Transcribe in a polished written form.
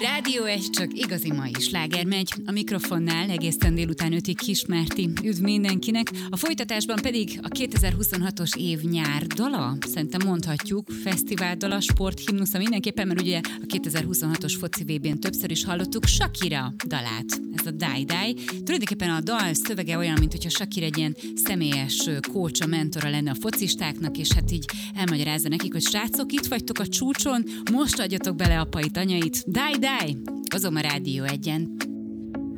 Rádió 1, csak igazi mai sláger megy. A mikrofonnál egészen délután 5-ig Kis Márti. Üdv mindenkinek. A folytatásban pedig a 2026-os év nyár dala, szerintem mondhatjuk, fesztiváldala, sporthimnusza mindenképpen, mert ugye a 2026-os foci VB-n többször is hallottuk Shakira dalát. Ez a Die Die. Tulajdonképpen a dal szövege olyan, mint hogyha Shakira egy ilyen személyes kócsa, mentora lenne a focistáknak, és hát így elmagyarázza nekik, hogy srácok, itt vagytok a csúcson, most adjatok bele apait, anyait. Die Die! Azon a Rádió 1-en.